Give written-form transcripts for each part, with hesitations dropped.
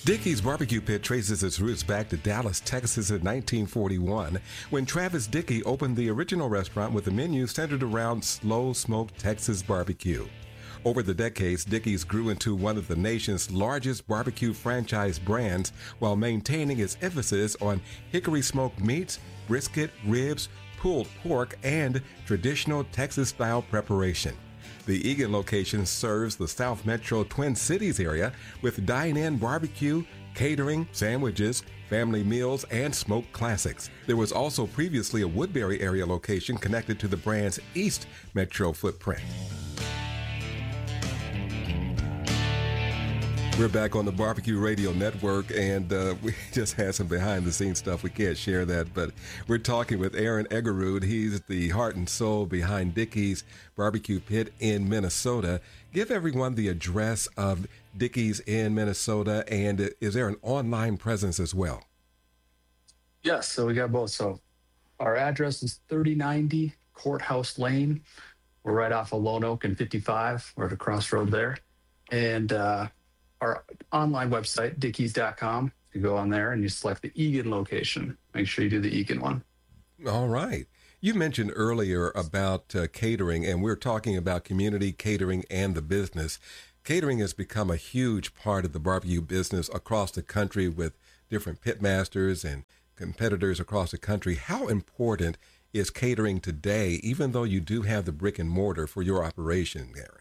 Dickey's Barbecue Pit traces its roots back to Dallas, Texas in 1941 when Travis Dickey opened the original restaurant with a menu centered around slow-smoked Texas barbecue. Over the decades, Dickey's grew into one of the nation's largest barbecue franchise brands while maintaining its emphasis on hickory smoked meats, brisket, ribs, pulled pork, and traditional Texas-style preparation. The Eagan location serves the South Metro Twin Cities area with dine-in barbecue, catering, sandwiches, family meals, and smoked classics. There was also previously a Woodbury area location connected to the brand's East Metro footprint. We're back on the Barbecue Radio Network, and we just had some behind-the-scenes stuff. We can't share that, but we're talking with Aaron Egerud. He's the heart and soul behind Dickey's Barbecue Pit in Minnesota. Give everyone the address of Dickey's in Minnesota, and is there an online presence as well? Yes, so we got both. So our address is 3090 Courthouse Lane. We're right off of Lone Oak and 55. We're at a crossroad there. And our online website, dickeys.com. You go on there and you select the Eagan location. Make sure you do the Eagan one. All right. You mentioned earlier about catering, and we're talking about community catering and the business. Catering has become a huge part of the barbecue business across the country with different pitmasters and competitors across the country. How important is catering today, even though you do have the brick and mortar for your operation, Aaron?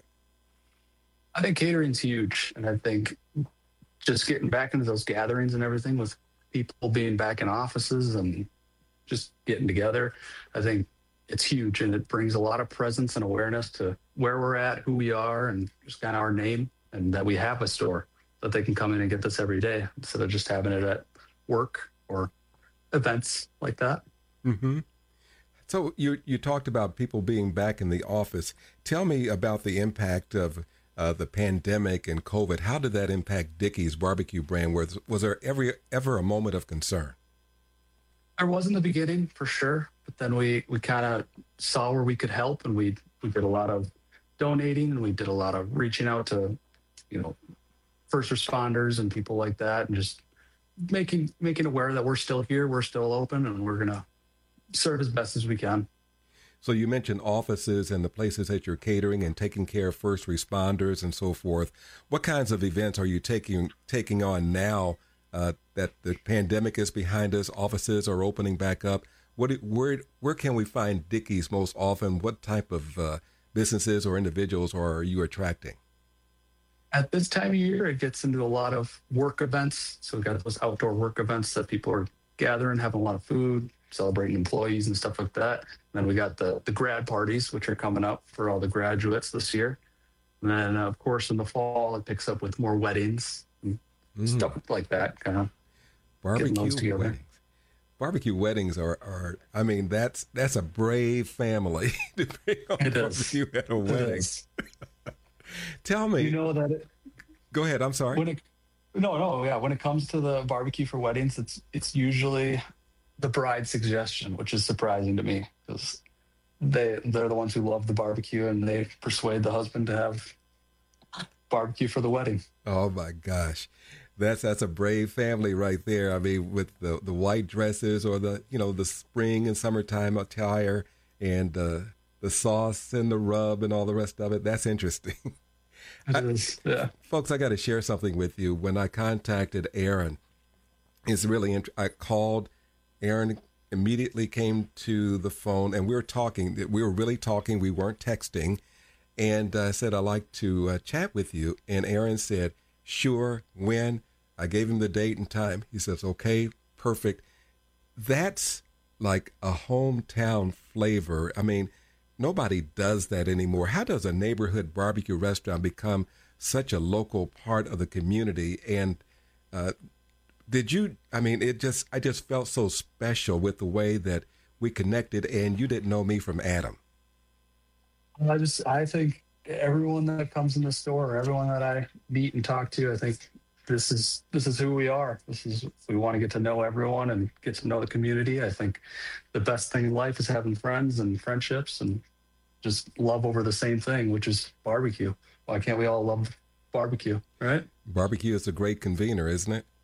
I think catering's huge. And I think just getting back into those gatherings and everything with people being back in offices and just getting together, I think it's huge. And it brings a lot of presence and awareness to where we're at, who we are, and just kind of our name, and that we have a store that they can come in and get this every day instead of just having it at work or events like that. Mm-hmm. So you talked about people being back in the office. Tell me about the impact of the pandemic and COVID. How did that impact Dickey's barbecue brand? Was there ever a moment of concern? There was in the beginning, for sure. But then we kind of saw where we could help, and we did a lot of donating, and we did a lot of reaching out to, first responders and people like that, and just making aware that we're still here, we're still open, and we're going to serve as best as we can. So you mentioned offices and the places that you're catering and taking care of first responders and so forth. What kinds of events are you taking on now that the pandemic is behind us? Offices are opening back up. Where can we find Dickey's most often? What type of businesses or individuals are you attracting? At this time of year, it gets into a lot of work events. So we've got those outdoor work events that people are gathering, having a lot of food, celebrating employees and stuff like that. And then we got the grad parties, which are coming up for all the graduates this year. And then, of course, in the fall, it picks up with more weddings and stuff like that, kind of getting those together. Weddings. Barbecue weddings are I mean, that's a brave family to bring on barbecue at a wedding. Tell me. You know that it... Go ahead, I'm sorry. When it comes to the barbecue for weddings, it's usually the bride's suggestion, which is surprising to me because they're the ones who love the barbecue, and they persuade the husband to have barbecue for the wedding. Oh my gosh. That's a brave family right there. I mean, with the white dresses or the spring and summertime attire and the sauce and the rub and all the rest of it. That's interesting. It is, yeah. Folks, I got to share something with you. When I contacted Aaron, it's really I called. Aaron immediately came to the phone, and we were talking. We were really talking. We weren't texting. And I said, I'd like to chat with you. And Aaron said, sure, when? I gave him the date and time. He says, okay, perfect. That's like a hometown flavor. I mean, nobody does that anymore. How does a neighborhood barbecue restaurant become such a local part of the community? And I just felt so special with the way that we connected, and you didn't know me from Adam. I think everyone that comes in the store, everyone that I meet and talk to, I think this is who we are. We want to get to know everyone and get to know the community. I think the best thing in life is having friends and friendships and just love over the same thing, which is barbecue. Why can't we all love barbecue, right? Barbecue is a great convener, isn't it?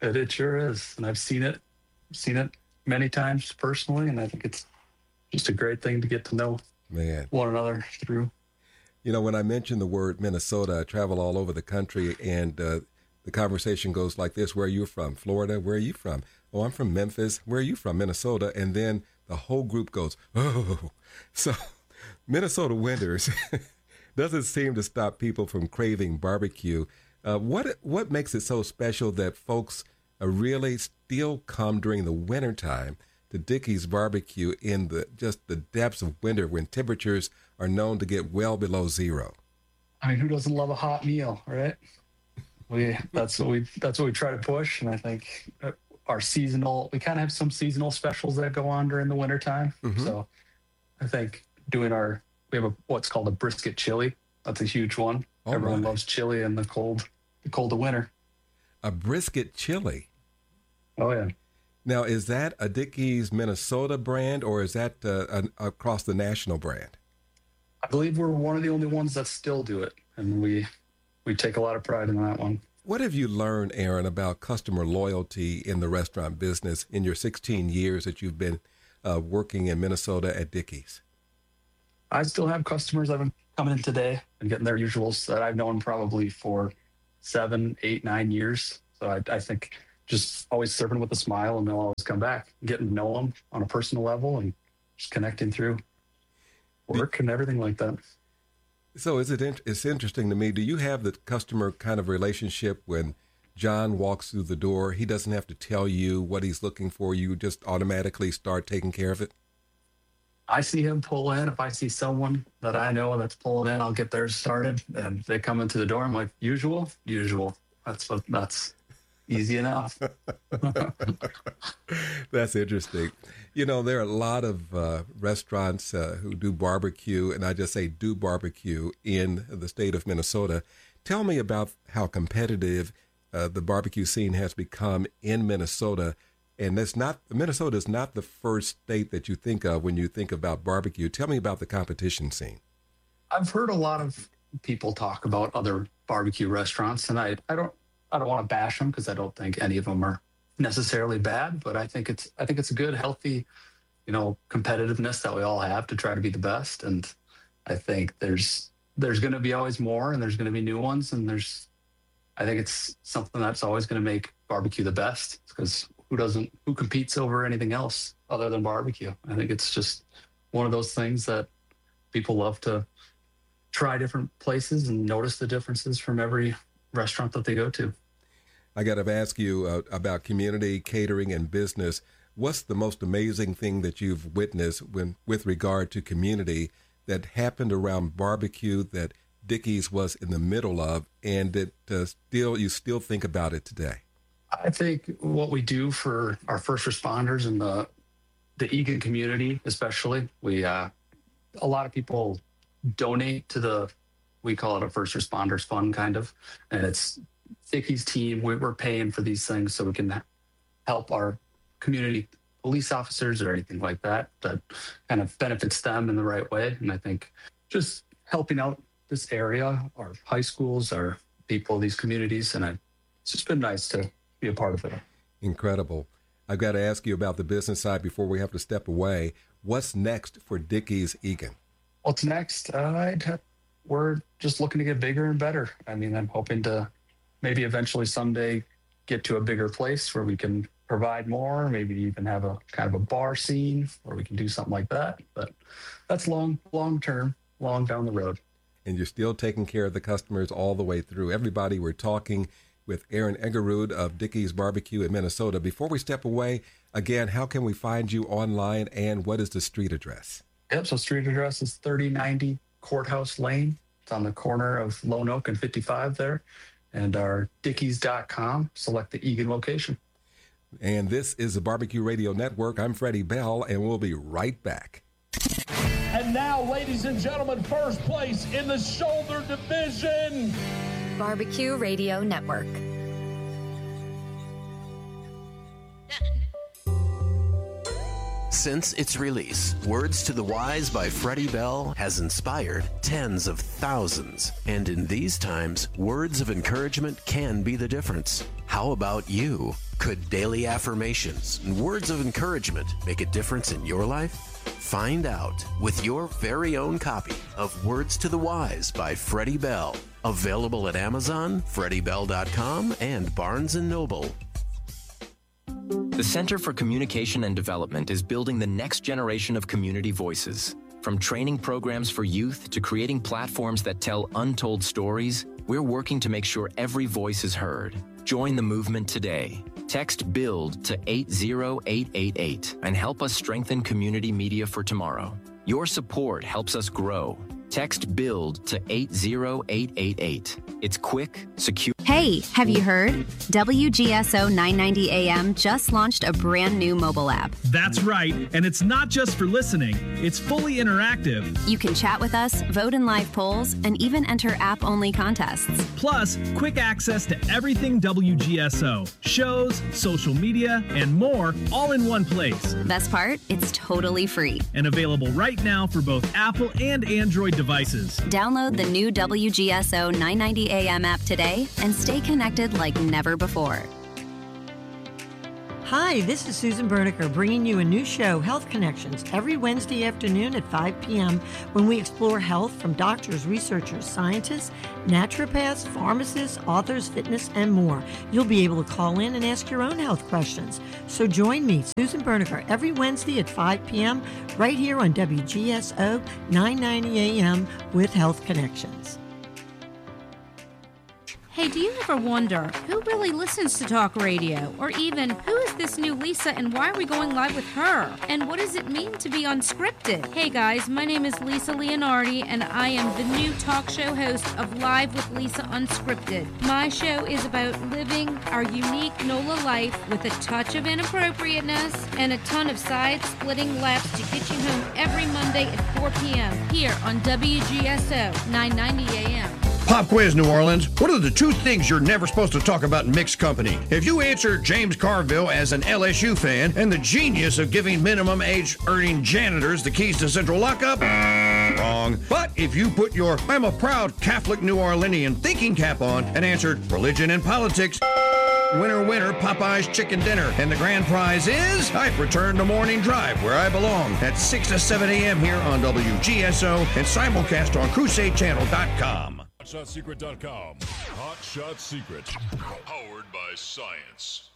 It sure is. And I've seen it many times personally. And I think it's just a great thing to get to know one another through. You know, when I mention the word Minnesota, I travel all over the country, and the conversation goes like this: where are you from? Florida? Where are you from? Oh, I'm from Memphis. Where are you from? Minnesota. And then the whole group goes, oh. So Minnesota winters doesn't seem to stop people from craving barbecue. What makes it so special that folks really still come during the wintertime to Dickey's Barbecue in the depths of winter when temperatures are known to get well below zero? I mean, who doesn't love a hot meal, right? That's what we try to push, and I think we kind of have some seasonal specials that go on during the wintertime. Mm-hmm. So I think we have what's called a brisket chili. That's a huge one. Oh, everyone loves chili in the cold of winter. A brisket chili. Oh yeah. Now, is that a Dickey's Minnesota brand, or is that across the national brand? I believe we're one of the only ones that still do it, and we take a lot of pride in that one. What have you learned, Aaron, about customer loyalty in the restaurant business in your 16 years that you've been working in Minnesota at Dickey's? I still have customers that have been coming in today and getting their usuals that I've known probably for 7, 8, 9 years. So I think just always serving with a smile, and they'll always come back, getting to know them on a personal level and just connecting through work and everything like that. So it's interesting to me. Do you have the customer kind of relationship when John walks through the door? He doesn't have to tell you what he's looking for. You just automatically start taking care of it? I see him pull in. If I see someone that I know that's pulling in, I'll get theirs started. And they come into the door. I'm like, usual. That's easy enough. That's interesting. You know, there are a lot of restaurants who do barbecue, and I just say do barbecue in the state of Minnesota. Tell me about how competitive the barbecue scene has become in Minnesota. And Minnesota is not the first state that you think of when you think about barbecue. Tell me about the competition scene. I've heard a lot of people talk about other barbecue restaurants, and I don't want to bash them because I don't think any of them are necessarily bad, but I think it's a good, healthy, competitiveness that we all have to try to be the best. And I think there's going to be always more, and there's going to be new ones, and I think it's something that's always going to make barbecue the best, because who competes over anything else other than barbecue? I think it's just one of those things that people love to try different places and notice the differences from every restaurant that they go to. I got to ask you about community catering and business. What's the most amazing thing that you've witnessed with regard to community that happened around barbecue that Dickey's was in the middle of, and that you still think about it today? I think what we do for our first responders and the Eagan community, especially, a lot of people donate to we call it a first responders fund, kind of, and it's Dickey's team. We're paying for these things so we can help our community police officers or anything like that kind of benefits them in the right way. And I think just helping out this area, our high schools, our people, these communities, and it's just been nice to be a part of it. Incredible. I've got to ask you about the business side before we have to step away. What's next for Dickey's Eagan? What's next? We're just looking to get bigger and better. I mean, I'm hoping to maybe eventually someday get to a bigger place where we can provide more, maybe even have a kind of a bar scene where we can do something like that. But that's long term, long down the road. And you're still taking care of the customers all the way through. Everybody, we're talking with Aaron Eggerud of Dickey's Barbecue in Minnesota. Before we step away, again, how can we find you online, and what is the street address? Yep, so street address is 3090 Courthouse Lane. It's on the corner of Lone Oak and 55 there. And our Dickeys.com, select the Eagan location. And this is the Barbecue Radio Network. I'm Freddie Bell, and we'll be right back. And now, ladies and gentlemen, first place in the shoulder division. Barbecue Radio Network. Since its release, Words to the Wise by Freddie Bell has inspired tens of thousands. And in these times, words of encouragement can be the difference. How about you? Could daily affirmations and words of encouragement make a difference in your life? Find out with your very own copy of Words to the Wise by Freddie Bell. Available at Amazon, FreddieBell.com, and Barnes & Noble. The Center for Communication and Development is building the next generation of community voices. From training programs for youth to creating platforms that tell untold stories, we're working to make sure every voice is heard. Join the movement today. Text BUILD to 80888 and help us strengthen community media for tomorrow. Your support helps us grow. Text BUILD to 80888. It's quick, secure. Hey, have you heard? WGSO 990 AM just launched a brand new mobile app. That's right, and it's not just for listening. It's fully interactive. You can chat with us, vote in live polls, and even enter app-only contests. Plus, quick access to everything WGSO. Shows, social media, and more, all in one place. Best part? It's totally free. And available right now for both Apple and Android devices. Download the new WGSO 990 AM app today and stay connected like never before. Hi, this is Susan Berniker bringing you a new show, Health Connections, every Wednesday afternoon at 5 p.m. when we explore health from doctors, researchers, scientists, naturopaths, pharmacists, authors, fitness, and more. You'll be able to call in and ask your own health questions. So join me, Susan Berniker, every Wednesday at 5 p.m. right here on WGSO 990 AM with Health Connections. Hey, do you ever wonder who really listens to talk radio? Or even, who is this new Lisa and why are we going live with her? And what does it mean to be unscripted? Hey guys, my name is Lisa Leonardi and I am the new talk show host of Live with Lisa Unscripted. My show is about living our unique NOLA life with a touch of inappropriateness and a ton of side-splitting laughs to get you home every Monday at 4 p.m. here on WGSO 990 AM. Pop quiz, New Orleans. What are the two things you're never supposed to talk about in mixed company? If you answer James Carville as an LSU fan and the genius of giving minimum age earning janitors the keys to central lockup, wrong. But if you put your I'm a proud Catholic New Orleanian thinking cap on and answered religion and politics, winner, winner, Popeye's chicken dinner. And the grand prize is I've returned to Morning Drive, where I belong, at 6 to 7 a.m. here on WGSO and simulcast on CrusadeChannel.com. HotShotSecret.com. Hot Shot Secret. Powered by science.